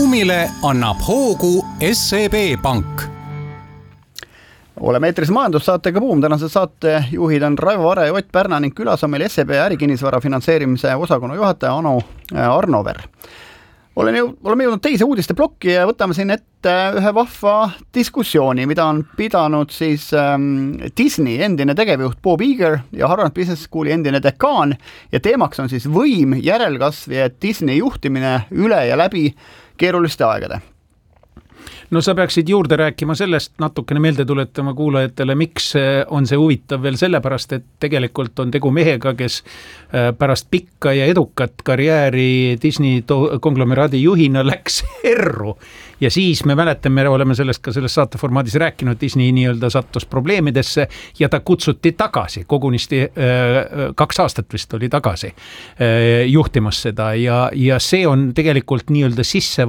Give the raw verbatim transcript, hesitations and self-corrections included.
Buumile annab hoogu S E B Pank. Oleme eetris majandussaatega Buum. Tänased saatejuhid on Raivo Vare ja Ott Pärna ning külas on meil S E B ärikinnisvara finantseerimise osakonna juhataja Anu Arnover. Olen jõud, oleme jõudnud teise uudiste plokki ja võtame siin ette ühe vahva diskussiooni, mida on pidanud siis ähm, Disney endine tegevjuht Bob Iger ja Harvard Business Schooli endine dekaan ja teemaks on siis võim, järelkasv ja Disney juhtimine üle ja läbi keeruliste aegade. No sa peaksid juurde rääkima sellest, natukene meelde tuletama kuulajatele, miks on see huvitav veel sellepärast, et tegelikult on tegu mehega, kes pärast pikka ja edukat karjääri Disney konglomeraadi juhina läks erru. Ja siis me mäletame, oleme sellest ka selles saateformaadis rääkinud, Disney nii-öelda sattus probleemidesse ja ta kutsuti tagasi, kogunisti kaks aastat vist oli tagasi juhtimas seda ja, ja see on tegelikult nii-öelda sisse